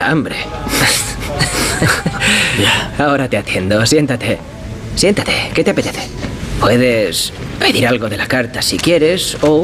hambre. Ahora te atiendo. Siéntate. Siéntate. ¿Qué te apetece? Puedes pedir algo de la carta si quieres o...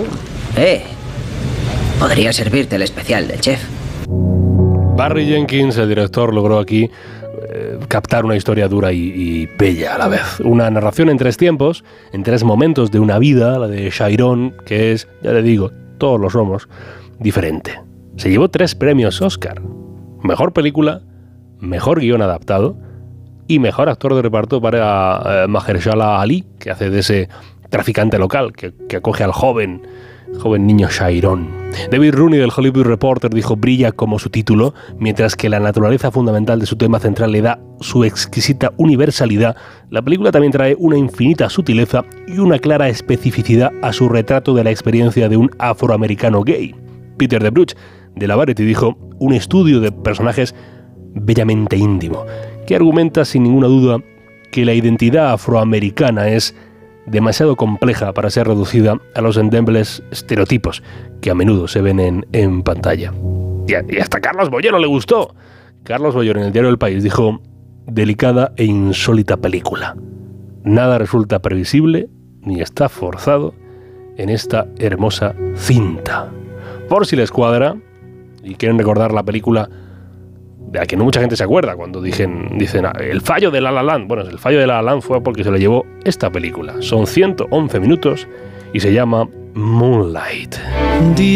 podría servirte el especial del chef. Barry Jenkins, el director, logró aquí captar una historia dura y bella a la vez. Una narración en 3 tiempos, en 3 momentos de una vida, la de Chiron, que es, ya le digo, todos lo somos, diferente. Se llevó 3 premios Oscar. Mejor película, mejor guión adaptado y mejor actor de reparto para Mahershala Ali, que hace de ese traficante local que acoge al joven niño Chiron. David Rooney del Hollywood Reporter dijo: brilla como su título, mientras que la naturaleza fundamental de su tema central le da su exquisita universalidad. La película también trae una infinita sutileza y una clara especificidad a su retrato de la experiencia de un afroamericano gay. Peter de Bruch de la Variety dijo: un estudio de personajes bellamente íntimo, que argumenta sin ninguna duda que la identidad afroamericana es demasiado compleja para ser reducida a los endebles estereotipos que a menudo se ven en pantalla. Y hasta Carlos Bollero le gustó. Carlos Bollero en el diario El País dijo: delicada e insólita película. Nada resulta previsible ni está forzado en esta hermosa cinta. Por si les cuadra y quieren recordar la película de la que no mucha gente se acuerda cuando dicen el fallo de La La Land. Bueno, el fallo de La La Land fue porque se lo llevó esta película. Son 111 minutos y se llama Moonlight.